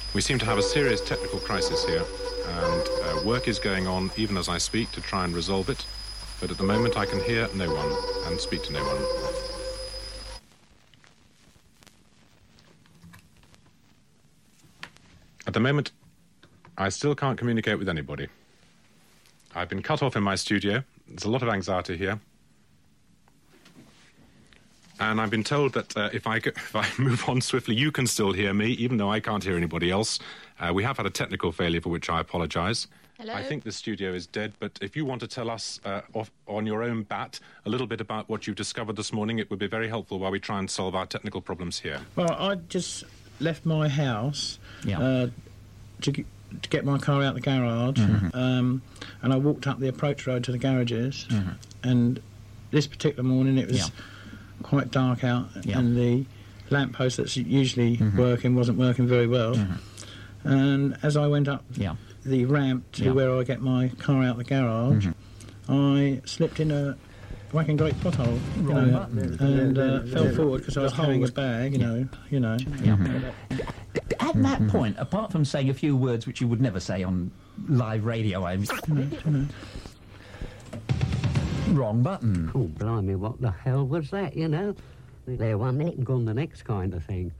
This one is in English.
We seem to have a serious technical crisis here, and work is going on even as I speak to try and resolve it. But at the moment I can hear no one and speak to no one. At the moment, I still can't communicate with anybody. I've been cut off in my studio. There's a lot of anxiety here. And I've been told that if I move on swiftly, you can still hear me, even though I can't hear anybody else. We have had a technical failure for which I apologise. Hello? I think the studio is dead, but if you want to tell us on your own bat a little bit about what you've discovered this morning, it would be very helpful while we try and solve our technical problems here. Well, I just left my house to get my car out the garage, and I walked up the approach road to the garages, and this particular morning it was quite dark out, and the lamppost that's usually working wasn't working very well. And as I went up the ramp to where I get my car out the garage, I slipped in a whacking great pothole, and fell forward because I was carrying a bag, you know. At that point, apart from saying a few words which you would never say on live radio, wrong button. Oh, blimey, what the hell was that, you know? There one minute and gone the next kind of thing.